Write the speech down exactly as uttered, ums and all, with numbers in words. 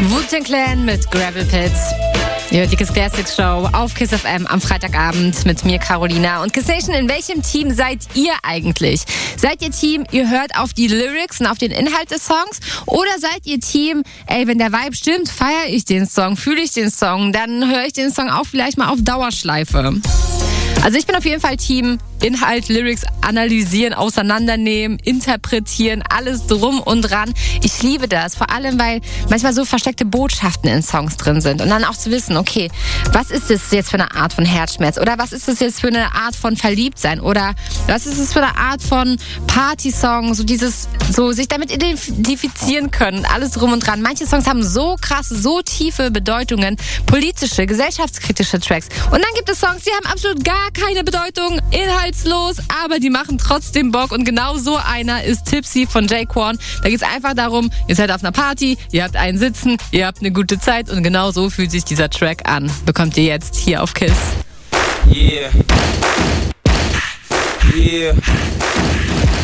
Wu-Tang Clan mit Gravel Pits. Ihr hört die Kiss Classics Show auf Kiss F M am Freitagabend mit mir, Carolina. Und Kiss Nation, in welchem Team seid ihr eigentlich? Seid ihr Team, ihr hört auf die Lyrics und auf den Inhalt des Songs? Oder seid ihr Team, ey, wenn der Vibe stimmt, feiere ich den Song, fühle ich den Song, dann höre ich den Song auch vielleicht mal auf Dauerschleife? Also ich bin auf jeden Fall Team Inhalt, Lyrics analysieren, auseinandernehmen, interpretieren, alles drum und dran. Ich liebe das, vor allem, weil manchmal so versteckte Botschaften in Songs drin sind. Und dann auch zu wissen, okay, was ist das jetzt für eine Art von Herzschmerz? Oder was ist das jetzt für eine Art von Verliebtsein? Oder was ist das für eine Art von Party-Song? So dieses, so sich damit identifizieren können, alles drum und dran. Manche Songs haben so krasse, so tiefe Bedeutungen, politische, gesellschaftskritische Tracks. Und dann gibt es Songs, die haben absolut gar keine Bedeutung, inhaltslos, aber die machen trotzdem Bock. Und genau so einer ist Tipsy von J-Kwon. Da geht es einfach darum, ihr seid auf einer Party, ihr habt einen Sitzen, ihr habt eine gute Zeit und genau so fühlt sich dieser Track an. Bekommt ihr jetzt hier auf Kiss. Yeah. Yeah.